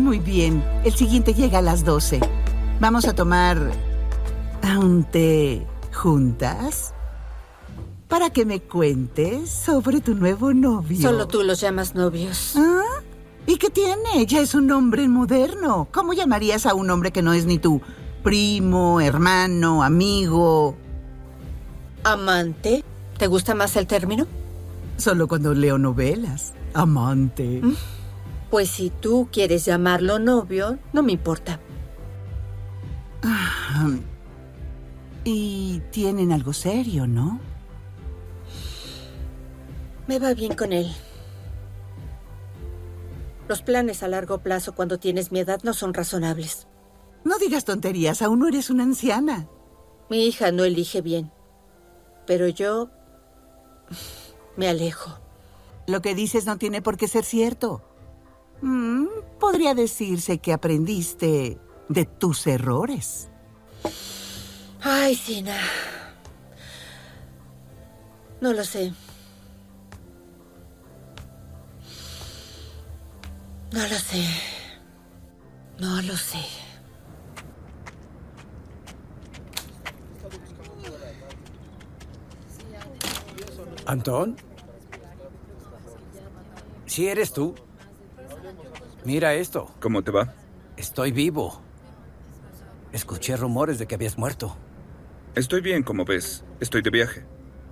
Muy bien. El siguiente llega a las 12. Vamos a tomar un té juntas para que me cuentes sobre tu nuevo novio. Solo tú los llamas novios. ¿Ah? ¿Y qué tiene? Ya es un hombre moderno. ¿Cómo llamarías a un hombre que no es ni tu primo, hermano, amigo? ¿Amante? ¿Te gusta más el término? Solo cuando leo novelas. Amante. Pues si tú quieres llamarlo novio, no me importa. Y tienen algo serio, ¿no? Me va bien con él. Los planes a largo plazo cuando tienes mi edad no son razonables. No digas tonterías, aún no eres una anciana. Mi hija no elige bien. Pero yo me alejo. Lo que dices no tiene por qué ser cierto. Podría decirse que aprendiste de tus errores. Ay, Sina. No lo sé. No lo sé. No lo sé. ¿Antón? ¿Sí eres tú? Mira esto. ¿Cómo te va? Estoy vivo. Escuché rumores de que habías muerto. Estoy bien, como ves. Estoy de viaje.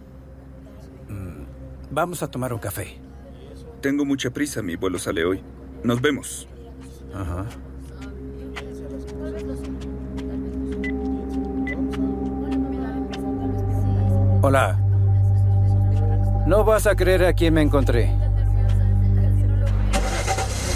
Vamos a tomar un café. Tengo mucha prisa, mi vuelo sale hoy. Nos vemos. Ajá. Hola. No vas a creer a quién me encontré.